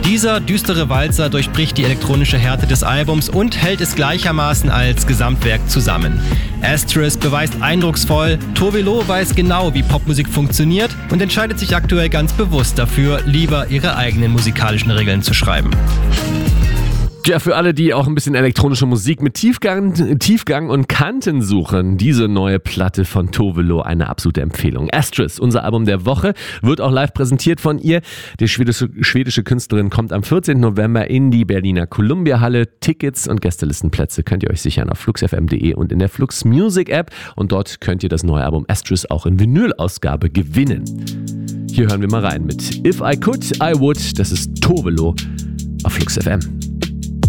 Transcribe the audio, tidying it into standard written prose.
Dieser düstere Walzer durchbricht die elektronische Härte des Albums und hält es gleichermaßen als Gesamtwerk zusammen. Asterisk beweist eindrucksvoll, Tove Lo weiß genau, wie Popmusik funktioniert und entscheidet sich aktuell ganz bewusst dafür, lieber ihre eigenen musikalischen Regeln zu schreiben. Ja, für alle, die auch ein bisschen elektronische Musik mit Tiefgang und Kanten suchen, diese neue Platte von Tove Lo eine absolute Empfehlung. Asterisk, unser Album der Woche, wird auch live präsentiert von ihr. Die schwedische Künstlerin kommt am 14. November in die Berliner Columbia-Halle. Tickets und Gästelistenplätze könnt ihr euch sichern auf fluxfm.de und in der Flux Music App. Und dort könnt ihr das neue Album Asterisk auch in Vinyl-Ausgabe gewinnen. Hier hören wir mal rein mit If I Could, I Would. Das ist Tove Lo auf Flux FM.